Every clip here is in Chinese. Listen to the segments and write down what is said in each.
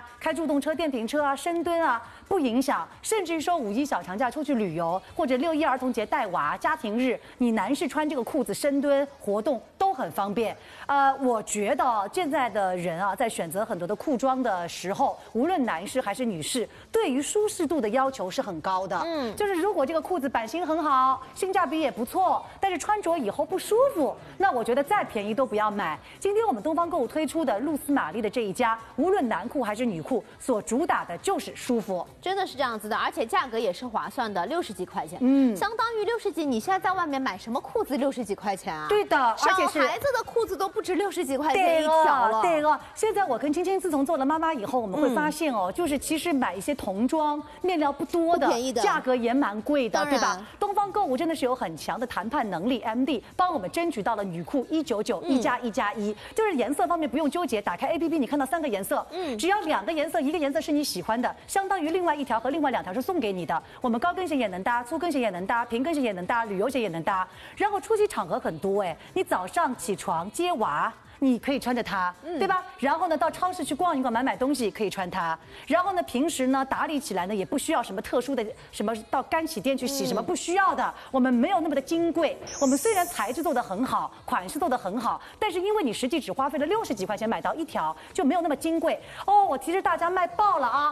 开助动车、电瓶车啊、深蹲啊，不影响。甚至说5一小长假出去旅游，或者6一儿童节带娃、家庭日，你男士穿这个裤子深蹲活动都很方便。我觉得现在的人啊，在选择很多的裤装的时候，无论男士还是女士，对于舒适度的要求是很高的。就是如果这个裤子版型很好，性价比也不错，但是穿着以后不舒服，那我觉得再便宜都不要买。今天我们东方购物推出的露丝玛丽的这一家，无论男裤还是女裤，所主打的就是舒服， 真的是这样子的，而且价格也是划算的，60几块钱，相当于60几。你现在在外面买什么裤子60几块钱啊？ 对的，而且是小孩子的裤子都不止60几块钱一条了。 对哦，现在我跟青青自从做了妈妈以后，我们会发现哦，就是其实买一些童装，面料不多的， 便宜的， 价格也蛮贵的，对吧？东方购物真的是有很强的谈判能力 ，MD 帮我们争取到了女裤199，1+1+1，就是颜色方面不用纠结，打开 APP 你看到3个颜色，只要2个颜色，1个颜色是你喜欢的，相当于另外1条和另外2条是送给你的。我们高跟鞋也能搭，粗跟鞋也能搭，平跟鞋也能搭，旅游鞋也能搭。然后出席场合很多哎，你早上起床接娃，你可以穿着它，对吧？然后呢，到超市去逛一逛，买东西可以穿它。然后呢，平时呢打理起来呢也不需要什么特殊的什么到干洗店去洗什么，不需要的。我们没有那么的金贵。我们虽然材质做得很好，款式做得很好，但是因为你实际只花费了60几块钱买到1条，就没有那么金贵哦。我提示大家卖爆了啊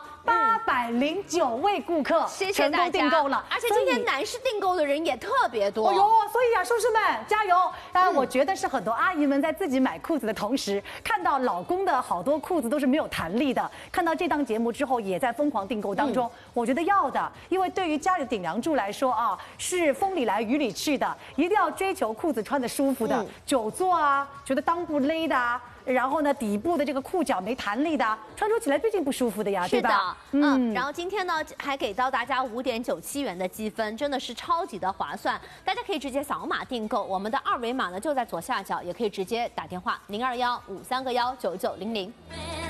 ！809位顾客成功订购了， 而且今天男士订购的人也特别多。 哎呦，所以啊，叔叔们加油！我觉得是很多阿姨们在自己买裤子的同时，看到老公的好多裤子都是没有弹力的，看到这档节目之后，也在疯狂订购当中。我觉得要的，因为对于家里的顶梁柱来说啊，是风里来雨里去的，一定要追求裤子穿得舒服的，久坐啊，觉得裆部勒的啊。然后呢，底部的这个裤脚没弹力的，穿着起来毕竟不舒服的呀，对吧？ 然后今天呢，还给到大家5.97元的积分，真的是超级的划算。大家可以直接扫码订购，我们的2维码呢就在左下角，也可以直接打电话0215319900。